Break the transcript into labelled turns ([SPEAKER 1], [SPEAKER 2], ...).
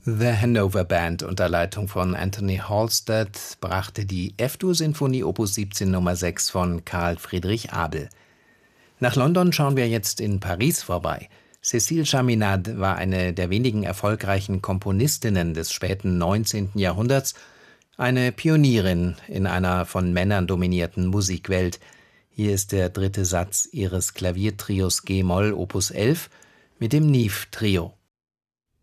[SPEAKER 1] The Hanover Band unter Leitung von Anthony Halstead brachte die F-Dur-Sinfonie Opus 17 Nummer 6 von Carl Friedrich Abel. Nach London schauen wir jetzt in Paris vorbei. Cécile Chaminade war eine der wenigen erfolgreichen Komponistinnen des späten 19. Jahrhunderts, eine Pionierin in einer von Männern dominierten Musikwelt. Hier ist der dritte Satz ihres Klaviertrios G-Moll Opus 11 mit dem Neve-Trio.